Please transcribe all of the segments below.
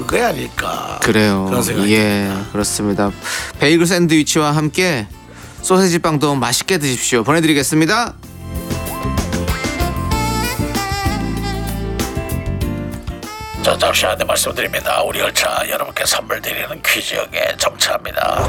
그게 아닐까. 그래요. 그런 생각이 듭니다. 그렇습니다. 베이글 샌드위치와 함께 소세지 빵도 맛있게 드십시오. 보내드리겠습니다. 자, 잠시 안내 말씀드립니다. 우리 열차 여러분께 선물 드리는 퀴즈역에 정차합니다.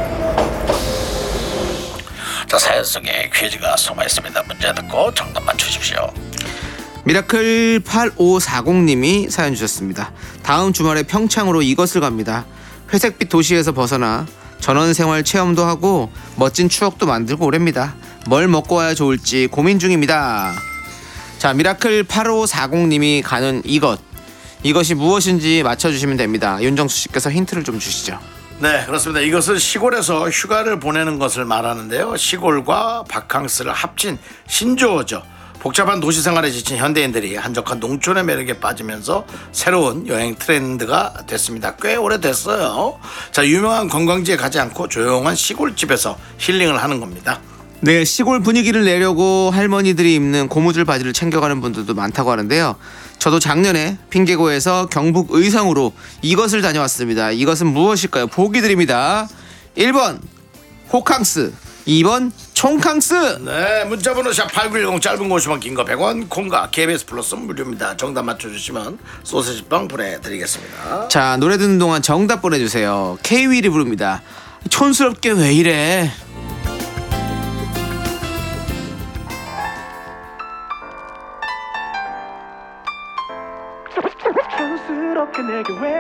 자, 사연 속에 퀴즈가 숨어 있습니다. 문제 듣고 정답 맞추십시오. 미라클 8540님이 사연 주셨습니다. 다음 주말에 평창으로 이것을 갑니다. 회색빛 도시에서 벗어나 전원생활 체험도 하고 멋진 추억도 만들고 오렵니다. 뭘 먹고 와야 좋을지 고민 중입니다. 자, 미라클 8540님이 가는 이것이 무엇인지 맞춰주시면 됩니다. 윤정수 씨께서 힌트를 좀 주시죠. 네, 그렇습니다. 이것은 시골에서 휴가를 보내는 것을 말하는데요. 시골과 바캉스를 합친 신조어죠. 복잡한 도시 생활에 지친 현대인들이 한적한 농촌의 매력에 빠지면서 새로운 여행 트렌드가 됐습니다. 꽤 오래됐어요. 자, 유명한 관광지에 가지 않고 조용한 시골집에서 힐링을 하는 겁니다. 네, 시골 분위기를 내려고 할머니들이 입는 고무줄 바지를 챙겨가는 분들도 많다고 하는데요. 저도 작년에 핑계고에서 경북 의성으로 이것을 다녀왔습니다. 이것은 무엇일까요? 보기 드립니다. 1번 호캉스, 2번 총캉스. 네, 문자번호 샵8910, 짧은 거 50원, 긴 거 100원, 콩과 KBS 플러스 무료입니다. 정답 맞춰주시면 소세지빵 보내드리겠습니다. 자, 노래 듣는 동안 정답 보내주세요. K-윌이 부릅니다. 촌스럽게 왜 이래. 촌스럽게 내게 왜